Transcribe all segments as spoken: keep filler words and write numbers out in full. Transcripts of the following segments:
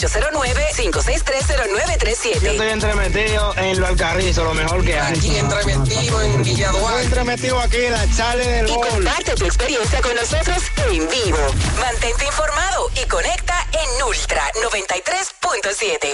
ocho cero nueve, cinco seis tres, cero nueve tres siete. Yo estoy entremetido en lo Alcarrizo, lo mejor que hay. Aquí entremetido en Villaduarte. Entremetido aquí en la Chale del Y Gol. comparte tu experiencia con nosotros en vivo. Mantente informado y conecta en Ultra noventa y tres punto siete.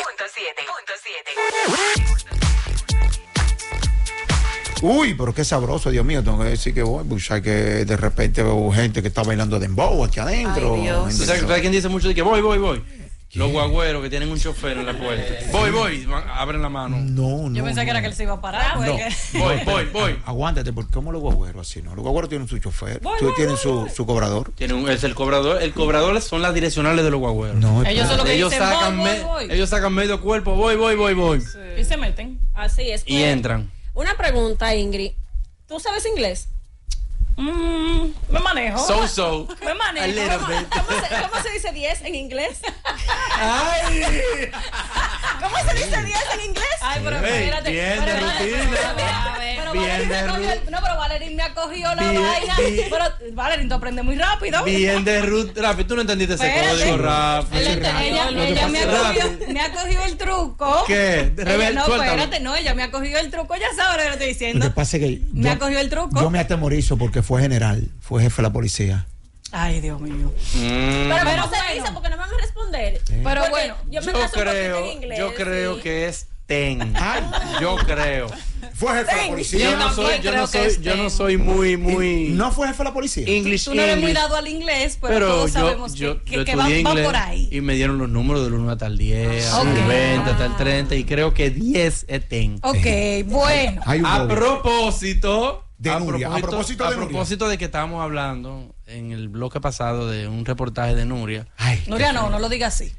Uy, pero qué sabroso, Dios mío, tengo que decir que voy, pues hay que de repente veo gente que está bailando dembow aquí adentro. Ay, Dios. Gente ¿Tú sabes, que- tú sabes quién dice mucho de que voy, voy, voy? Los guagüeros que tienen un chofer en la puerta. Voy, voy, van- abren la mano. No, no. Yo pensé no. que era que él se iba a parar. No. porque- Voy, voy, voy. Aguántate, porque como los guagüeros así, ¿no? Los guagüeros tienen su chofer, Voy, tú voy, tienen voy, su, voy. su cobrador. Tiene un, es el cobrador. El cobrador son las direccionales de los guagüeros. No, Ellos son los que ellos dicen, sacan voy, me- voy, voy. ellos sacan medio cuerpo, voy, voy, voy, voy. Y se meten. Así es. Y entran. Una pregunta, Ingrid. ¿Tú sabes inglés? Mm, me manejo. So, so. Me manejo. A little ¿Cómo, bit. cómo se, cómo se dice diez en inglés? Ay. ¿Cómo se dice diez en inglés? Ay, pero Ey, espérate. bien pero, de espérate, rutina. pero, a ver, Pero Bien Valerín de me cogió el- ru- no, pero Valerín me acogió la Bien, vaina. bien. Pero Valerín, tú aprendes muy rápido. Bien de Ruth. Rafi, tú no entendiste ese Espérate. código, Rafi. Él ente- ella Lo que ella pasa me, es ha Rafi. cogido, me ha cogido el truco. ¿Qué? Ella- Rebel, no, suéltalo. espérate, no, ella me ha cogido el truco. Ya sabe lo que le estoy Lo diciendo. que pasa es que Me yo, ha cogido el truco. yo me atemorizo porque fue general, fue jefe de la policía. Ay, Dios mío. Mm. Pero Pero ¿cómo se bueno. dice? Porque no me van a responder. Pero Porque bueno, yo me Yo paso un poquito creo, en inglés. yo creo sí. que es ten. Yo creo. Fue jefe de la policía. Yo no soy, yo creo no que soy, es yo no ten. soy muy, muy ¿No fue jefe de la policía? English, Tú no eres muy English. dado al inglés, pero, Pero todos yo, sabemos yo, que, yo que, que va, estudié va inglés por ahí. y me dieron los números del uno hasta el diez, Ok. del veinte hasta el treinta y creo que diez es ten. Ok, bueno. Hay un A doble. propósito De Nuria, a propósito de a Nuria. propósito de que estábamos hablando en el bloque pasado de un reportaje de Nuria. Ay, Nuria, no, no lo diga así.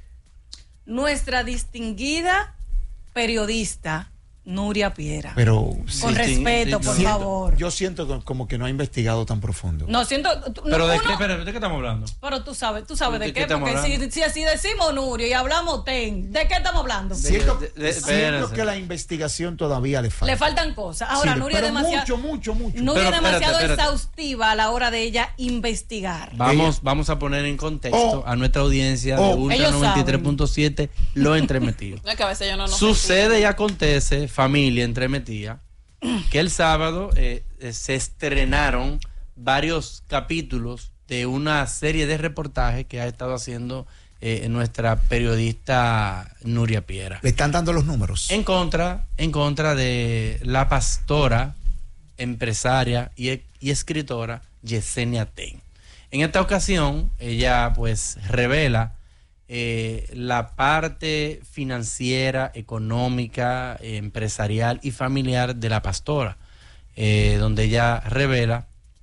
Nuestra distinguida periodista, Nuria Piera. pero Con Sí, respeto, sí, por sí. favor. yo siento que- como que no ha investigado tan profundo. No, siento... tú- no, Pero de uno- qué, espera, ¿de qué estamos hablando? Pero tú sabes, tú sabes ¿De de qué qué, estamos porque si, hablando? si así decimos Nuria y hablamos ten, ¿de qué estamos hablando? Siento, de- de- siento espérense. que la investigación todavía le falta. Le faltan cosas. Ahora, Sí, Nuria es pero demasiado... mucho, mucho, mucho. Nuria Pero es demasiado espérate, espérate. exhaustiva a la hora de ella investigar. Vamos, vamos a poner en contexto Oh. a nuestra audiencia Oh. de Ultra Ellos noventa y tres punto siete, lo entremetido. No, es que a veces yo no, no Sucede y acontece, familia entremetida, que el sábado eh, eh, se estrenaron varios capítulos de una serie de reportajes que ha estado haciendo eh, nuestra periodista Nuria Piera. Le están dando los números. En contra, en contra de la pastora, empresaria y, e- y escritora Yesenia Ten. En esta ocasión, ella pues revela eh, la parte financiera, económica, eh, empresarial y familiar de la pastora, eh, donde ella revela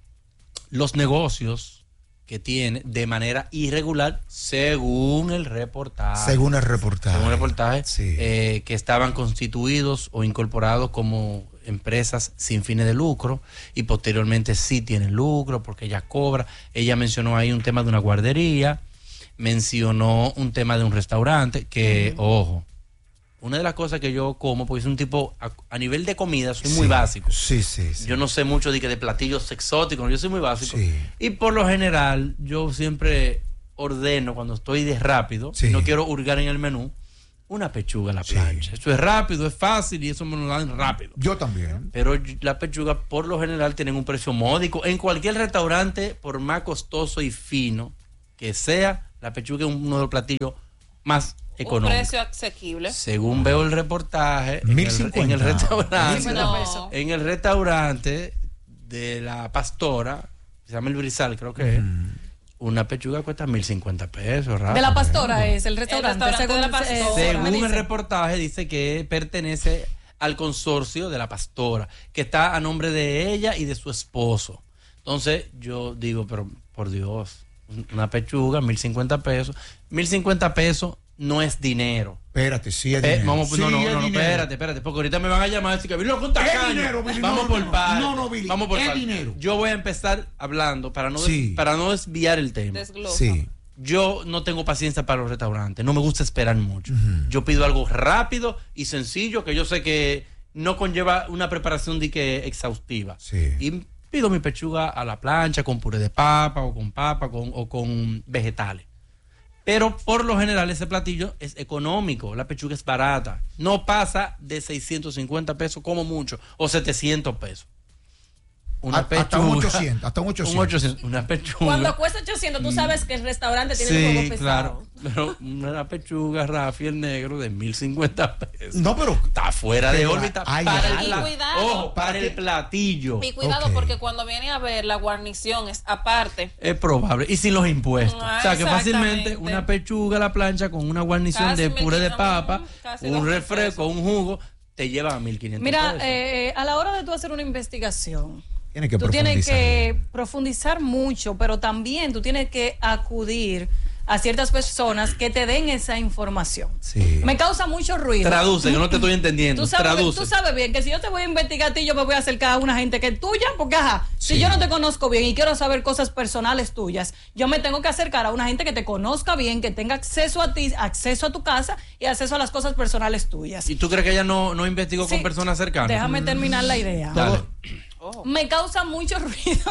los negocios que tiene de manera irregular según el reportaje. Según el reportaje. Según el reportaje, Sí. eh, que estaban constituidos o incorporados como empresas sin fines de lucro y posteriormente sí tienen lucro porque ella cobra. Ella mencionó ahí un tema de una guardería, mencionó un tema de un restaurante que, ojo, una de las cosas que yo como, porque soy un tipo, a, a nivel de comida, soy muy Sí. básico. Sí, sí, sí. Yo no sé mucho de, que de platillos exóticos, yo soy muy básico. Sí. Y por lo general, yo siempre ordeno cuando estoy de rápido, Sí. no quiero hurgar en el menú, una pechuga a la Sí. plancha. Eso es rápido, es fácil y eso me lo dan rápido. Yo también. Pero la pechuga por lo general tienen un precio módico. En cualquier restaurante, por más costoso y fino que sea, la pechuga es uno de los platillos más Un económicos. precio asequible. Según veo el reportaje, en mil el, cincuenta. en el restaurante, No. en el restaurante de la pastora, se llama el Brizal, creo que es, una pechuga cuesta mil cincuenta pesos. Rafa. De la pastora es el restaurante. El restaurante según, de la pastora. eh, Según me dice. el reportaje dice que pertenece al consorcio de la pastora, que está a nombre de ella y de su esposo. Entonces yo digo, pero por Dios, una pechuga, mil cincuenta pesos. Mil cincuenta pesos no es dinero. Espérate, sí es Pe- dinero. vamos, Sí no, no, es no, no, dinero. espérate, espérate, porque ahorita me van a llamar y decir que Billy, con tacaño. dinero, Billy, Vamos no, por no, partes. no, no, Billy, Vamos por es partes. dinero. Yo voy a empezar hablando para no, des- Sí. para no desviar el tema. Desglosa. Sí. Yo no tengo paciencia para los restaurantes, no me gusta esperar mucho. Ujú. Yo pido algo rápido y sencillo que yo sé que no conlleva una preparación de que exhaustiva. Sí. Y pido mi pechuga a la plancha con puré de papa o con papa con, o con vegetales. Pero por lo general ese platillo es económico, la pechuga es barata, no pasa de seiscientos cincuenta pesos como mucho, o setecientos pesos. Una A- pechuga. hasta un ochocientos, hasta un ochocientos. Un ochocientos, una pechuga. Cuando cuesta ochocientos, tú sabes que el restaurante tiene un Sí, juego pesado. claro. Pero una pechuga, Rafi, el negro, de mil cincuenta pesos. No, pero Está fuera de Pero órbita hay para, algo. el, Y pla- cuidado. ojo, para Para el que- platillo. Y cuidado, Ok. porque cuando viene a ver la guarnición es aparte. Es probable. Y sin los impuestos. Ah, o sea, que exactamente. fácilmente una pechuga a la plancha con una guarnición Casi de puré de mil quinientos, papa, casi un dos mil refresco, pesos. un jugo, te lleva a mil quinientos Mira, pesos. eh, a la hora de tú hacer una investigación, tiene que tú tienes profundizar. que profundizar mucho, pero también tú tienes que acudir a ciertas personas que te den esa información. Sí. Me causa mucho ruido. Traduce, que no te estoy entendiendo. Tú sabes, Traduce. tú sabes bien que si yo te voy a investigar a ti, yo me voy a acercar a una gente que es tuya, porque ajá, Sí. si yo no te conozco bien y quiero saber cosas personales tuyas, yo me tengo que acercar a una gente que te conozca bien, que tenga acceso a ti, acceso a tu casa y acceso a las cosas personales tuyas. ¿Y tú crees que ella no, no investigó Sí. con personas cercanas? Déjame terminar la idea. Dale. Me causa mucho ruido.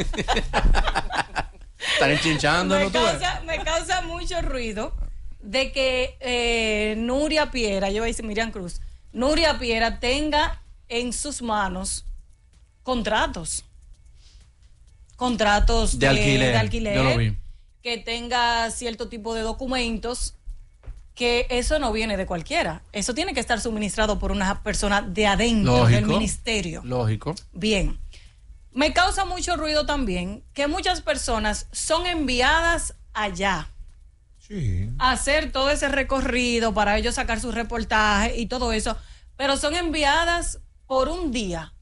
Están enchinchando, me, ¿no? Tú ves? causa, me causa mucho ruido de que eh, Nuria Piera, yo voy a decir Miriam Cruz, Nuria Piera tenga en sus manos contratos. Contratos De alquiler, de alquiler, yo lo vi. que tenga cierto tipo de documentos, que eso no viene de cualquiera. Eso tiene que estar suministrado por una persona de adentro del Lógico. ministerio. Lógico. Bien. Me causa mucho ruido también que muchas personas son enviadas allá Sí. a hacer todo ese recorrido para ellos sacar sus reportajes y todo eso, pero son enviadas por un día.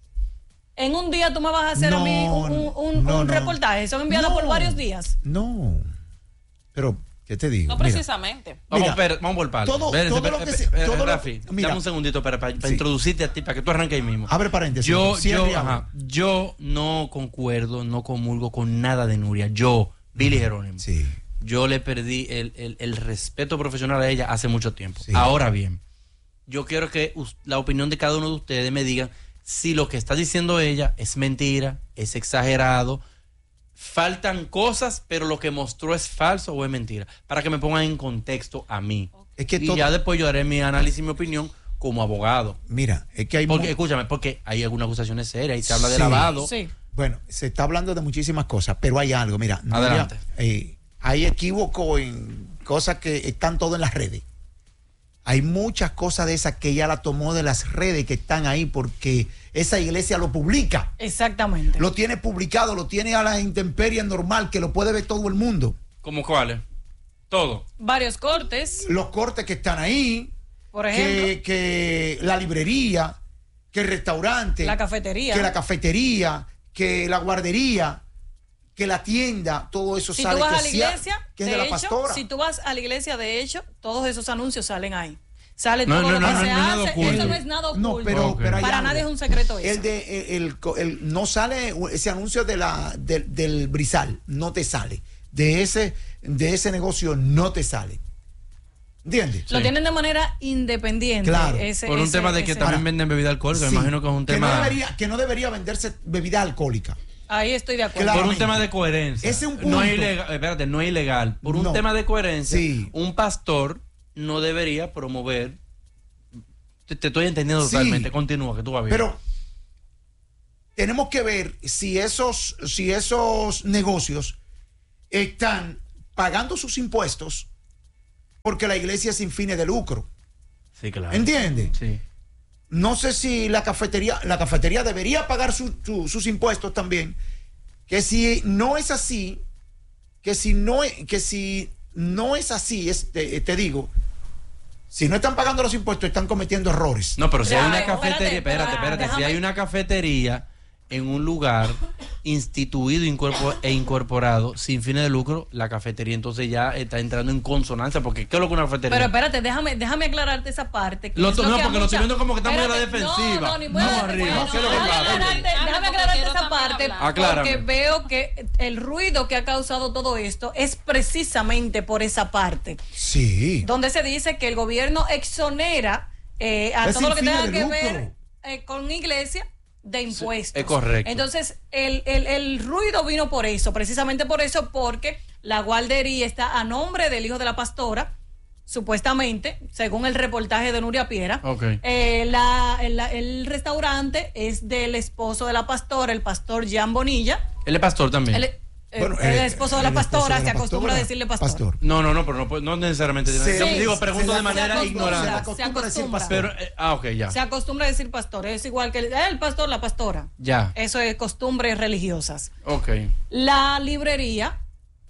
En un día tú me vas a hacer a mí un, un- un- no, un no. reportaje. Son enviadas No. por varios días. No. Pero, ¿qué te digo? No Mira, precisamente. Vamos, Mira, per- vamos por partes. todo- Espérense, todo lo espé- que espé- se- espé- todo lo- Rafi, mira. dame un segundito para, para, para Sí. introducirte a ti, para que tú arranques ahí mismo. Abre paréntesis. Yo, Cierre y yo, habla. ajá, yo no concuerdo, no comulgo con nada de Nuria. Yo, Billy Jerónimo. Sí. Yo le perdí el, el- el respeto profesional a ella hace mucho tiempo. Sí. Ahora bien, yo quiero que us- la opinión de cada uno de ustedes me digan si lo que está diciendo ella es mentira, es exagerado, faltan cosas, pero lo que mostró es falso o es mentira, para que me pongan en contexto a mí. Es que y todo- ya después yo haré mi análisis y mi opinión como abogado. Mira, es que hay Porque, mu- escúchame, porque hay algunas acusaciones serias y se habla de Sí. lavado. Sí. Bueno, se está hablando de muchísimas cosas, pero hay algo, mira, Nuria, Adelante. eh, hay equívoco en cosas que están todo en las redes. Hay muchas cosas de esas que ella la tomó de las redes que están ahí porque esa iglesia lo publica. Exactamente. Lo tiene publicado, lo tiene a la intemperie normal, que lo puede ver todo el mundo. ¿Cómo cuáles? Todo. Varios cortes, Los cortes que están ahí, por ejemplo, que, que la librería, que el restaurante, la cafetería. que la cafetería, que la guardería, que la tienda, todo eso Si sale tú vas que a la sea- iglesia, que es de, de la hecho, pastora. si tú vas a la iglesia, de hecho, todos esos anuncios salen ahí. Sale No, todo no, lo no, que no, se no es nada hace. oculto. Eso no es nada oculto. No, pero, Ok. pero hay Para algo. nadie es un secreto eso. El de el, el- el- no sale ese anuncio de la del, del Brizal, no te sale. De ese de ese negocio no te sale. ¿Entiendes? Lo Sí. tienen de manera independiente. Claro. ese- Por un ese- tema de que ese- también Ahora, venden bebida alcohólica, Sí, me imagino que es un que tema... no debería, que no debería venderse bebida alcohólica. Ahí estoy de acuerdo. Claro. Por un tema de coherencia. Ese es un No es punto. ilegal, espérate, no es ilegal. Por un No. tema de coherencia, Sí. un pastor no debería promover. Te, te estoy entendiendo Sí. totalmente. Continúa, que tú vas bien. Pero tenemos que ver si esos, si esos negocios están pagando sus impuestos porque la iglesia es sin fines de lucro. Sí, claro. ¿Entiendes? Sí. No sé si la cafetería, la cafetería debería pagar su- su- sus impuestos también. Que si no es así, que si no, es- que si no es así, es- te, te digo, si no están pagando los impuestos, están cometiendo errores. No, pero si Ya, hay una espérate, cafetería, espérate, espérate, espérate, si déjame- hay una cafetería en un lugar instituido incorpor- e incorporado sin fines de lucro, la cafetería entonces ya está entrando en consonancia, porque ¿qué es lo que una cafetería? Pero espérate, déjame, déjame aclararte esa parte. que Lo es to- no, que a porque lo estoy mucha- viendo como que está muy a la Espérate, defensiva. No, no, ni voy a Vamos la arriba, defensiva. ¿qué es lo que Déjame pasa? aclararte, Dime. déjame Porque aclararte quiero esa también parte. hablar. Aclárame. Porque veo que el ruido que ha causado todo esto es precisamente por esa parte. Sí. Donde se dice que el gobierno exonera eh, a Es todo lo que sin tenga fines de que lucro. ver eh, con iglesia de impuestos. es correcto. Entonces, el, el, el ruido vino por eso, precisamente por eso, porque la guardería está a nombre del hijo de la pastora, supuestamente, según el reportaje de Nuria Piera. Okay. Eh, la, el, el restaurante es del esposo de la pastora, el pastor Jan Bonilla. Él es pastor también. El, eh, Bueno, el eh, esposo de la el esposo pastora, de la se acostumbra pastora, a decirle pastor. pastor. No, no, no, pero no, no necesariamente. Se- Yo digo, pregunto se de la- manera se acostumbra, ignorante. Se acostumbra a decir acostumbra. pastor. Pero, eh, ah, ok, ya. Se acostumbra a decir pastor, es igual que el, eh, el pastor, la pastora. Ya. Eso es costumbres religiosas. Ok. La librería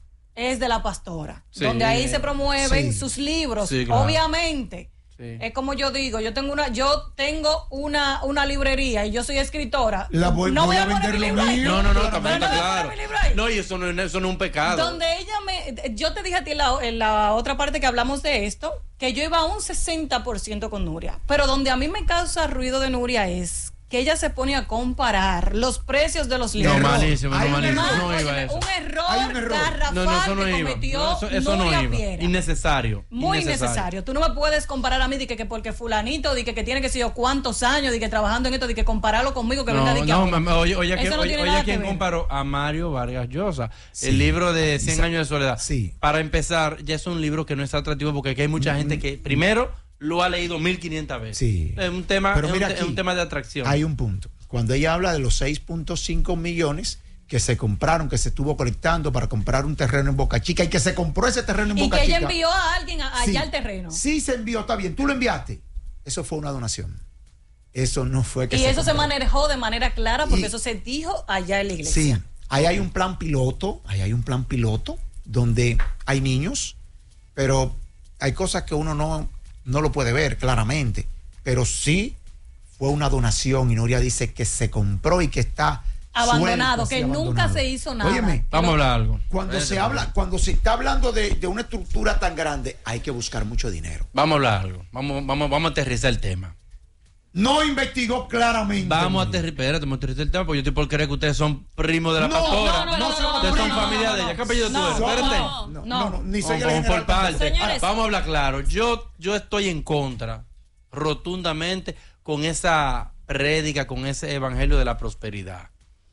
es de la pastora, Sí. donde ahí se promueven Sí. sus libros, Sí, claro. obviamente. Sí. Es como yo digo, yo tengo una, yo tengo una, una librería y yo soy escritora. La voy- no voy a poner vender mi lo libro ahí. mío. No, no, no, Pero también no está voy a poner claro. mi libro ahí. No, y eso no, es- eso no es un pecado. Donde ella me, yo te dije a ti en la, en la otra parte que hablamos de esto, que yo iba a un sesenta por ciento con Nuria, pero donde a mí me causa ruido de Nuria es que ella se pone a comparar los precios de los No, libros. Error. malísimo, no, Hay un malísimo. error. No iba a Óyeme, eso. un error, Hay un error. garrafal No, no, eso no que iba. cometió No, eso eso Nuria no iba. Piera. Innecesario. Muy innecesario. Tú no me puedes comparar a mí de que, que porque fulanito, de que, que tiene que sé yo cuántos años, de que trabajando en esto, de que compararlo conmigo, que venga de No, que no, ahora. ma- oye, oye, Eso ¿quién- no oye, tiene oye, nada ¿quién que ver. comparó? A Mario Vargas Llosa. Sí. El libro de cien Esa- años de soledad. Sí. Para empezar, ya es un libro que no es atractivo porque aquí hay mucha gente que, primero, lo ha leído mil quinientas veces. Sí. Es un tema, Pero es un, mira te- es aquí, un tema de atracción. Hay un punto. Cuando ella habla de los seis punto cinco millones que se compraron, que se estuvo colectando para comprar un terreno en Boca Chica y que se compró ese terreno en Y Boca que Chica. ella envió a alguien a- Sí, allá al terreno. Sí, se envió, está bien. Tú lo enviaste. Eso fue una donación. Eso no fue que Y eso se compró. manejó de manera clara porque Y- eso se dijo allá en la Sí, iglesia. ahí hay un plan piloto, ahí hay un plan piloto donde hay niños, pero hay cosas que uno no, no lo puede ver claramente, pero sí fue una donación y Nuria dice que se compró y que está Abandonado, suelto, que así, nunca abandonado. se hizo nada. Óyeme, Vamos a hablar algo. cuando Espérate, se habla, cuando se está hablando de, de una estructura tan grande, hay que buscar mucho dinero. Vamos a hablar algo. Vamos, vamos, vamos a aterrizar el tema. No investigó claramente. Vamos a Nuria. aterrizar, espérate, vamos a aterrizar el tema porque yo estoy por creer que ustedes son primos de la No, pastora. no, no, no, se no, va a Ustedes son no, familia no, de ella. no, ¿Qué apellido tú no, eres? no, Espérate. no, No, no. no, ni soy Vamos, el vamos general por parte. Señores. Vamos a hablar claro. Yo, yo estoy en contra, rotundamente, con esa prédica, con ese evangelio de la prosperidad.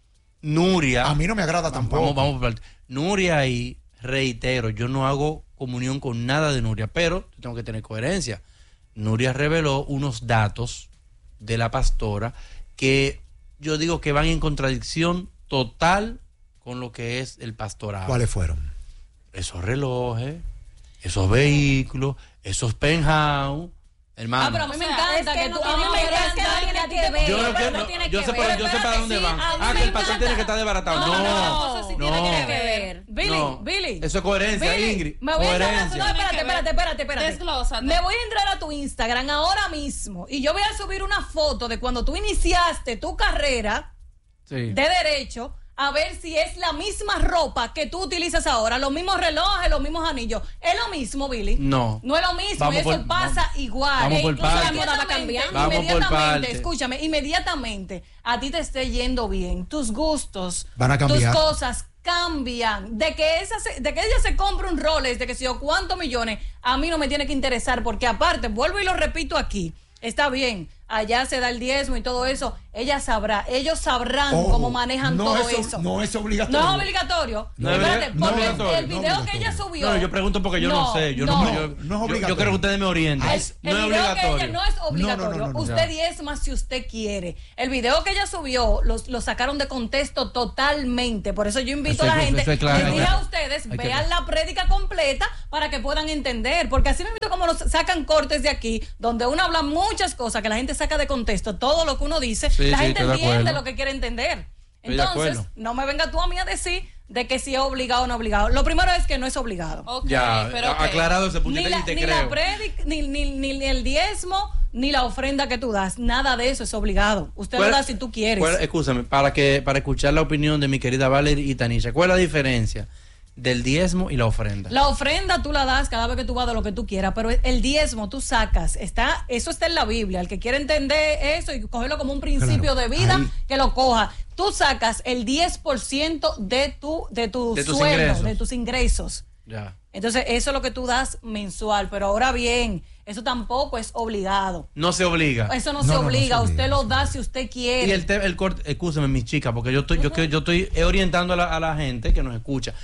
Nuria. A mí no me agrada tampoco. Vamos, vamos por parte. Nuria, y reitero, yo no hago comunión con nada de Nuria, pero yo tengo que tener coherencia. Nuria reveló unos datos de la pastora que yo digo que van en contradicción total con lo que es el pastorado. ¿Cuáles fueron? Esos relojes, esos vehículos, esos penthouse, hermano. Ah, pero a mí me O sea, encanta es que que no tú a mí tiene me que ver, encanta es que no que tiene a ti que te ver. yo vea. no quiero, no no, tiene yo que sé, ver. para, yo sé para dónde Sí, van. a mí Ah, me que el pastor encanta. tiene que estar desbaratado. No, No, no, eso sí no. tiene que ver. Billy, No. Billy. Eso es coherencia, Billy, Ingrid. Me voy a entrar a tu, Coherencia. no, espérate, espérate, espérate, espérate. Desglósate. Me voy a entrar a tu Instagram ahora mismo y yo voy a subir una foto de cuando tú iniciaste tu carrera Sí. de derecho a ver si es la misma ropa que tú utilizas ahora, los mismos relojes, los mismos anillos. ¿Es lo mismo, Billy? No. No es lo mismo, Vamos eso por- pasa vamos- igual. vamos E por incluso parte. La moda va inmediatamente, cambiando. Vamos por inmediatamente, parte. escúchame, inmediatamente a ti te esté yendo bien, tus gustos, Van a cambiar. tus cosas cambian. De que esa se- de que ella se compre un Rolex, de que si yo cuántos millones, a mí no me tiene que interesar, porque aparte, vuelvo y lo repito aquí, está bien, allá se da el diezmo y todo eso, ella sabrá, ellos sabrán Ojo, cómo manejan no todo es ob- eso. no es obligatorio. No es obligatorio. No es Espérate, obli- no es porque obligatorio. el video No es que ella obligatorio. subió. No, yo pregunto porque yo no, sé. Yo no, no, yo, no es yo- obligatorio. yo creo que ustedes me orienten. El, no es el video obligatorio. que ella no es obligatorio. No, no, no, no, no. Usted Ya. diezma si usted quiere. El video que ella subió lo, lo sacaron de contexto totalmente. Por eso yo invito Eso a la es- gente. eso es claro. Les Hay dije que- a ustedes, hay que- vean la prédica completa para que puedan entender. Porque así mismo como nos sacan cortes de aquí, donde uno habla muchas cosas que la gente saca de contexto, todo lo que uno dice, Sí, la sí, gente estoy de entiende acuerdo. lo que quiere entender. Estoy de Entonces, acuerdo. no me venga tú a mí a decir de que si es obligado o no obligado. Lo primero es que no es obligado. Ok, Ya, pero ok. aclarado ese punto, Ni y la, te ni, creo. la predic- ni, ni, ni- ni el diezmo, ni la ofrenda que tú das. Nada de eso es obligado. Usted lo ¿Cuál- da si tú quieres. cuál- Escúchame, para que para escuchar la opinión de mi querida Valerie y Tanisha, ¿cuál es la diferencia del diezmo y la ofrenda? La ofrenda tú la das cada vez que tú vas de lo que tú quieras, pero el diezmo tú sacas, está, eso está en la Biblia. El que quiere entender eso y cogerlo como un principio Claro, de vida, ahí. que lo coja. Tú sacas el diez por ciento de tu, de tu De tus sueldo, ingresos. de tus ingresos. Ya. Entonces, eso es lo que tú das mensual. Pero ahora bien, eso tampoco es obligado. No se obliga. Eso no, No, se no, no obliga, se obliga, usted no lo se da si usted quiere. Y el, te- el corte, escúchame, mis chicas, porque yo estoy, yo, que- yo estoy orientando a la, a la gente que nos escucha.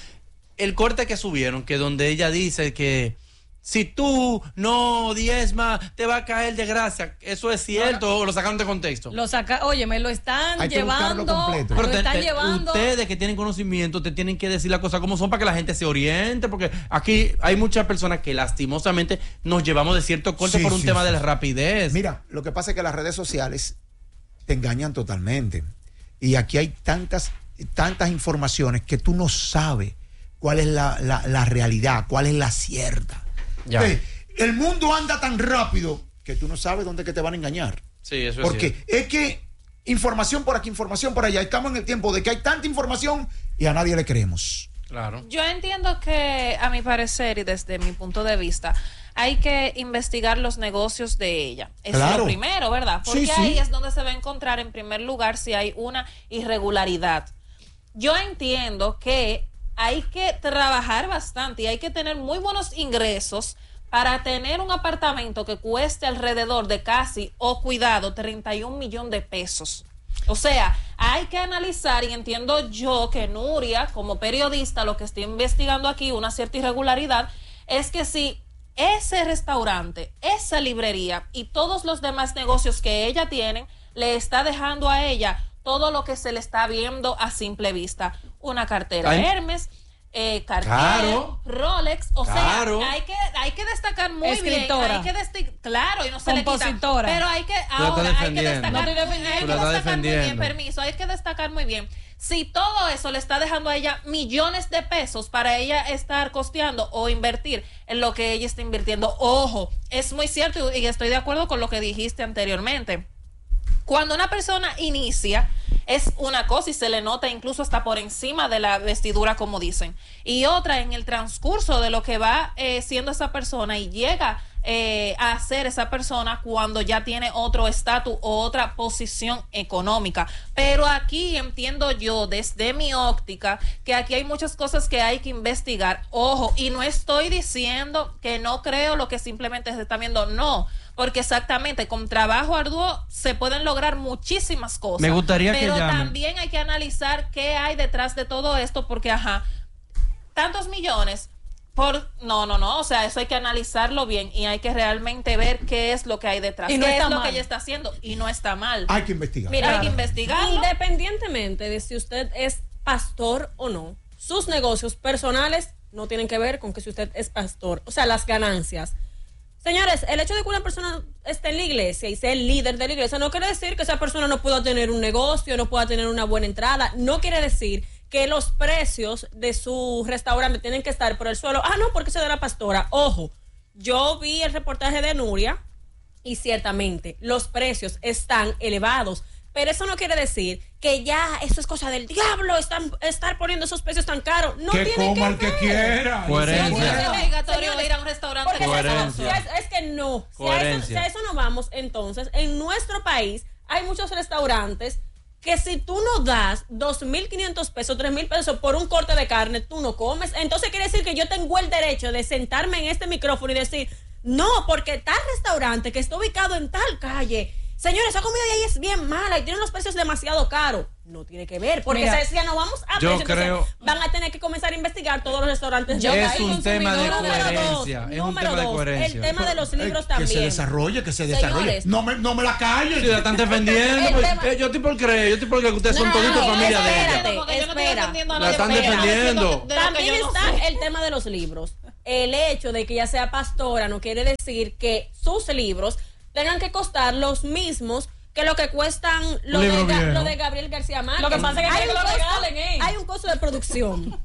el corte que subieron, que donde ella dice que si tú no diezmas, te va a caer de gracia. ¿Eso es cierto no, no. o lo sacaron de contexto? Lo saca, oye, me lo están Hay llevando. completo. Lo Pero te, están te, llevando. Ustedes que tienen conocimiento te tienen que decir las cosas como son para que la gente se oriente, porque aquí hay muchas personas que lastimosamente nos llevamos de cierto corte sí, por un sí, tema sí. de la rapidez. Mira, lo que pasa es que las redes sociales te engañan totalmente. Y aquí hay tantas, tantas informaciones que tú no sabes cuál es la, la, la realidad, cuál es la cierta. Ya. Entonces, el mundo anda tan rápido que tú no sabes dónde que te van a engañar. Sí, eso es Porque cierto. es que información por aquí, información por allá. Estamos en el tiempo de que hay tanta información y a nadie le creemos. Claro. Yo entiendo que, a mi parecer y desde mi punto de vista, hay que investigar los negocios de ella. Es Claro. lo primero, ¿verdad? Porque Sí, sí. ahí es donde se va a encontrar en primer lugar si hay una irregularidad. Yo entiendo que hay que trabajar bastante y hay que tener muy buenos ingresos para tener un apartamento que cueste alrededor de casi, o oh, cuidado, treinta y un millones de pesos. O sea, hay que analizar, y entiendo yo que Nuria, como periodista, lo que estoy investigando aquí, una cierta irregularidad, es que si ese restaurante, esa librería y todos los demás negocios que ella tiene, le está dejando a ella todo lo que se le está viendo a simple vista. Una cartera Ay. Hermes, eh, Cartier, Claro. Rolex, o Claro. sea, hay que hay que destacar muy Escritora. bien, hay que destacar, claro, y no se le quita, Compositora. pero hay que estás ahora hay que defendiendo. destacar, No estoy hay defendiendo. que Tú la estás destacar muy bien, defendiendo. permiso, hay que destacar muy bien. Si todo eso le está dejando a ella millones de pesos para ella estar costeando o invertir en lo que ella está invirtiendo, ojo, es muy cierto y estoy de acuerdo con lo que dijiste anteriormente. Cuando una persona inicia, es una cosa y se le nota incluso hasta por encima de la vestidura, como dicen. Y otra, en el transcurso de lo que va eh, siendo esa persona y llega eh, a ser esa persona cuando ya tiene otro estatus o otra posición económica. Pero aquí entiendo yo, desde mi óptica, que aquí hay muchas cosas que hay que investigar. Ojo, y no estoy diciendo que no creo lo que simplemente se está viendo, no. Porque exactamente, con trabajo arduo se pueden lograr muchísimas cosas. Me gustaría pero que llamen. también hay que analizar qué hay detrás de todo esto, porque, ajá, tantos millones por... No, no, no, o sea, eso hay que analizarlo bien y hay que realmente ver qué es lo que hay detrás. Y no qué está es lo mal. que ella está haciendo y no está mal. Hay que investigar. Mira, hay que Claro. investigarlo. Independientemente de si usted es pastor o no, sus negocios personales no tienen que ver con que si usted es pastor. O sea, las ganancias. Señores, el hecho de que una persona esté en la iglesia y sea el líder de la iglesia no quiere decir que esa persona no pueda tener un negocio, no pueda tener una buena entrada. No quiere decir que los precios de su restaurante tienen que estar por el suelo. Ah, no, porque soy de la pastora. Ojo, yo vi el reportaje de Nuria y ciertamente los precios están elevados. Pero eso no quiere decir que ya eso es cosa del diablo, están, estar poniendo esos precios tan caros. No que tiene coma que el que ver. quiera. Coherencia. No es obligatorio Señores, ir a un restaurante. Porque si eso- si Coherencia. es, es que no. Si a, eso, Coherencia. si a eso no vamos, entonces, en nuestro país hay muchos restaurantes que si tú no das dos mil quinientos pesos, tres mil pesos por un corte de carne, tú no comes. Entonces quiere decir que yo tengo el derecho de sentarme en este micrófono y decir, no, porque tal restaurante que está ubicado en tal calle, señores, esa comida de ahí es bien mala y tienen los precios demasiado caros. No tiene que ver, porque Mira, si ya no vamos a yo precios, entonces creo- van a tener que comenzar a investigar todos los restaurantes. Yo del es país. un tema de Número dos, coherencia. Es un número tema de dos, coherencia. El tema de los libros Eh, también. Que se desarrolle, que se desarrolle. Señores. No me, no me la calles. Sí, la están defendiendo. El pues, tema- eh, yo estoy por creer, yo estoy por creer que ustedes son No, toditos no, familia de espérate. ella. Porque yo no estoy espera. defendiendo a La nadie, están porque yo estoy defendiendo. diciendo de lo que También yo no está sé. el tema de los libros. El hecho de que ella sea pastora no quiere decir que sus libros tengan que costar los mismos que lo que cuestan lo, Un de, libro Ga- viejo. lo de Gabriel García Márquez. Lo que pasa es que hay quieren un, que lo costo, regalen, ¿eh? hay un costo de producción.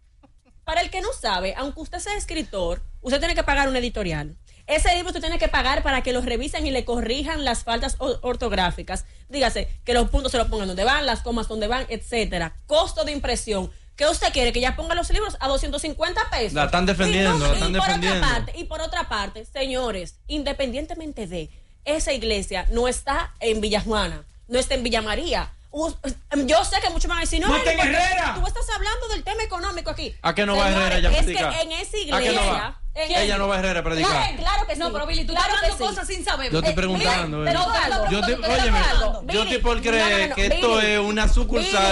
Para el que no sabe, aunque usted sea escritor, usted tiene que pagar un editorial. Ese libro usted tiene que pagar para que lo revisen y le corrijan las faltas or- ortográficas. Dígase, que los puntos se los pongan donde van, las comas donde van, etcétera. Costo de impresión. ¿Qué usted quiere? Que ya ponga los libros a doscientos cincuenta pesos. La están defendiendo, Y no- la están y por defendiendo. Otra parte, y por otra parte, señores, independientemente de esa iglesia, no está en Villa Juana, no está en Villa María. U- Yo sé que muchos van a decir, no, No está en porque Herrera. tú estás hablando del tema económico aquí. ¿A qué no va Señores, Herrera ya a es predicar? que en esa ¿A qué iglesia... no va? en Ella el- no va a Herrera a predicar. Claro, claro que sí. No, pero Billy, tú claro estás que hablando sí. cosas sin saber. Yo estoy Eh, preguntando. Billy, eh. te digo algo. Yo te, Te digo óyeme, algo. yo estoy Billy, por creer no, no, no, que esto Billy. es una sucursal Billy.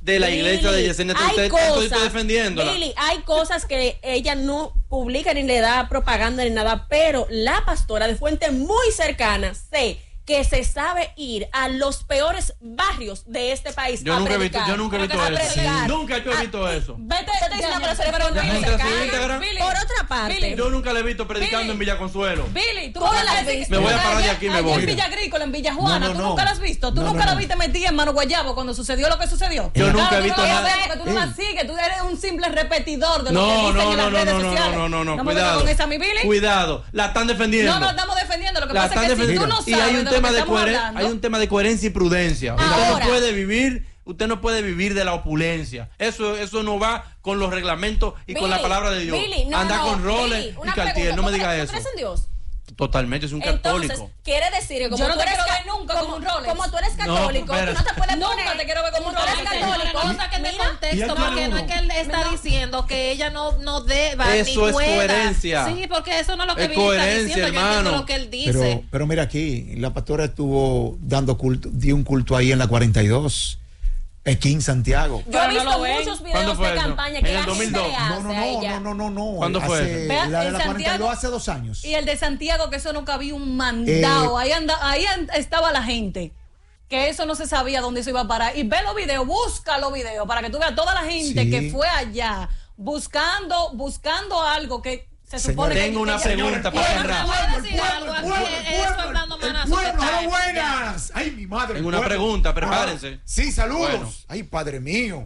de la iglesia de Yesenia Ten. Hay Usted cosas, está defendiéndola. Billy, hay cosas que ella no publica ni le da propaganda ni nada, pero la pastora de fuente muy cercana sé que se sabe ir a los peores barrios de este país. Yo a nunca he visto, predicar, yo nunca he visto a eso. predicar. Nunca yo he visto Ah, eso. Vete, Yo te diciendo, pero se le pero fueron Billy, muy entra a su cercanas. Instagram. Billy, Por otra parte, Billy, Yo nunca le he visto predicando Billy. en Villa Consuelo. Billy, tú ¿Cómo nunca la la has has visto? visto. Me voy a parar de Allá- aquí y me allá voy. en Villa Agrícola, en Villa Juana, No, no, tú no. nunca la has visto. Tú No, nunca no, la no. viste metida en Mano Guayabo cuando sucedió lo que sucedió. Yo Claro, nunca he tú visto no la nada. ves, porque tú no la Ey. sigues, tú eres un simple repetidor de lo No, que dicen no, en no, las no, redes no, no, sociales. no, no, no, No me cuidado. vengas con esa, mi Billy. Cuidado, la están defendiendo. No, no estamos defendiendo. Lo que La pasa están es que si tú defendiendo. no Y hay sabes un de lo tema que de estamos coheren- hablando. hay un tema de coherencia y prudencia. Usted Ahora. no puede vivir, usted no puede vivir de la opulencia. Eso, eso no va con los reglamentos y con la Billy, palabra de Dios. Billy, no, Anda no, con roles Billy, y una Cartier, no me pregunta, diga ¿tú eso. crees en Dios? Totalmente, es un Entonces, católico. quiere decir que como Yo no tú te eres quiero ca- ver nunca como, con un Rolex. como tú eres No, católico, tú espérate. no te puedes Nunca poner te quiero ver con un como tú eres Rolex. católico. Una cosa que es de Mira, y contexto, aquí porque hay no uno. es que él está diciendo que ella no, no deba Eso ni es pueda. coherencia. Sí, porque eso no es lo que Es Billy está coherencia, diciendo. Yo hermano. entiendo lo que él dice. Pero, pero mira aquí, la pastora estuvo dando culto, dio un culto ahí en la cuarenta y dos, aquí en Santiago. Yo Pero he no visto lo ven. muchos ¿Cuándo videos fue de eso? campaña ¿En que el la dos mil gente dos? le No, hace no, a no, ella. no, no, no, no. ¿Cuándo fue Hace- eso? Vea, La de en la cuarenta y Santiago- dos hace dos años. Y el de Santiago, que eso nunca había un mandado. Eh, ahí, anda, ahí an- estaba la gente. Que eso no se sabía dónde eso iba a parar. Y ve los videos, busca los videos para que tú veas toda la gente Sí. que fue allá buscando, buscando algo que se supone Señores, que. tengo una que- pregunta para Bueno, cerrar. te voy a decir algo aquí, eso hablando manazo pueblo, te trae. ¡hola, buenas! ¡Ay, mi madre! Tengo una pueblo. pregunta, prepárense. Ah, sí, saludos. Bueno. ¡Ay, padre mío!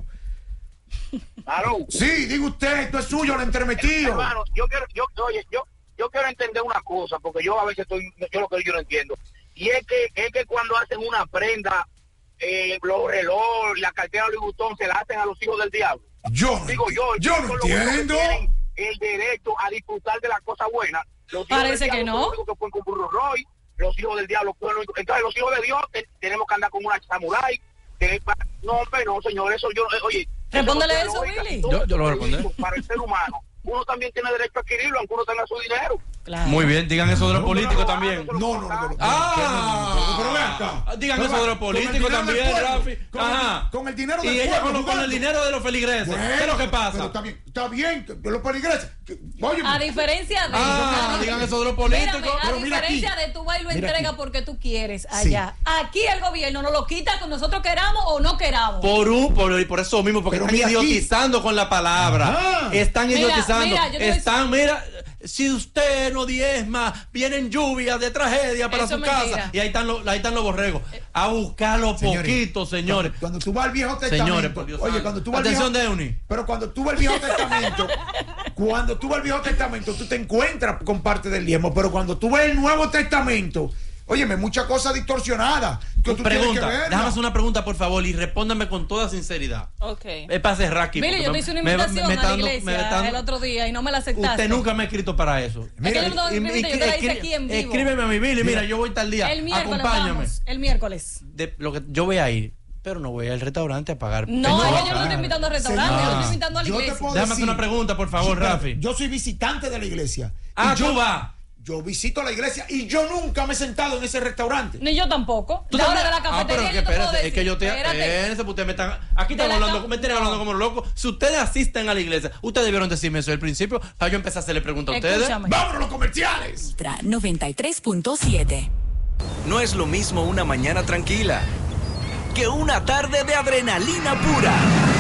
Aló. Sí, diga usted, esto es suyo, lo entremetido. Hermano, yo quiero, yo, oye, yo, yo quiero entender una cosa, porque yo a veces estoy, yo lo que yo no entiendo. Y es que, es que cuando hacen una prenda, eh, los relojes, la cartera Louis Vuitton, se la hacen a los hijos del diablo. Yo no, Digo yo, yo no son los únicos que entiendo. tienen el derecho a disfrutar de las cosas buenas. Los hijos Parece del que diablo no. son los únicos que pueden con Burro Roy, los hijos del diablo fueron los únicos. Entonces los hijos de Dios te- tenemos que andar con una samurai. Que, pa- no, hombre, no, señor, eso yo, eh, oye. Respóndele no tiene eso, lógica. Billy. Todo Yo- yo lo voy a esto responder. para el ser humano. Uno también tiene derecho a adquirirlo, aunque uno tenga su dinero. Claro. Muy bien, digan eso de los No, políticos no, también. no, No, no, no, no, no. Ah, pero ven acá. digan Pero eso de va, los con el políticos dinero del también, pueblo, Rafi. Con, el, Ajá. con el dinero Y del ella pueblo. con, lo- con el jugando. dinero de los feligreses. Bueno, ¿Qué es lo que Pero pasa? está bien, está bien, que los peligreses. que- óyeme, A diferencia de. Ah, a- digan eso de los Mírame, políticos. a Pero mira diferencia aquí. de tú vas y lo Mira entregas aquí. porque tú quieres Sí. allá. Aquí el gobierno nos lo quita con nosotros queramos o no queramos. Por un, por, y por eso mismo, porque Pero están mira aquí. idiotizando con la palabra. Ajá. Están Mira, idiotizando. mira, yo te voy a están, mira, si usted no diezma, vienen lluvias de tragedia para Eso su es casa. mentira. Y ahí están los, ahí están los borregos. A buscarlo Señores, poquito, señores. Cuando, cuando tú vas al Viejo Testamento. Señores, por Dios Oye, santo. cuando tú vas al Atención, Viejo, Deuni. Pero cuando tú vas al Viejo Testamento, cuando tú vas al Viejo Testamento, tú te encuentras con parte del diezmo. Pero cuando tú ves el Nuevo Testamento, óyeme, muchas cosas distorsionadas. Que tú tienes que Pregunta, verlas. déjame hacer una pregunta, por favor, y respóndame con toda sinceridad. Ok. Es para cerrar aquí. Billy, porque yo te me- hice una me- invitación me a está la dando- me iglesia está dando- el otro día y no me la aceptaste. Usted nunca me ha escrito para eso. Mira, que yo no te Y- doy y- escrito, yo te la hice escri- aquí en vivo. Escríbeme a mi Billy, mira, yo voy tal día. El miércoles Acompáñame. vamos, el miércoles. De, lo que, yo voy a ir, pero no voy al restaurante a pagar. No, Tengo es que que yo no te pagar. estoy invitando al restaurante, Señor, yo te estoy invitando a la yo te iglesia. puedo Déjame hacer decir- una pregunta, por favor, Sí, pero Rafi. Yo soy visitante de la iglesia. Ah, Y yo, tú vas. Yo visito la iglesia y yo nunca me he sentado en ese restaurante. Ni yo tampoco. Tú La hora también- de la ah, pero cafetería que yo te puedo espérate, es que decir, yo te espérate. espérense, porque ustedes me están aquí De están la hablando, cam- me tienen no. hablando como locos. Si ustedes asisten a la iglesia, ustedes debieron decirme eso al principio para yo empezar a hacerle preguntas a ustedes. Escúchame. ¡Vámonos a los comerciales! Ultra noventa y tres punto siete. No es lo mismo una mañana tranquila que una tarde de adrenalina pura.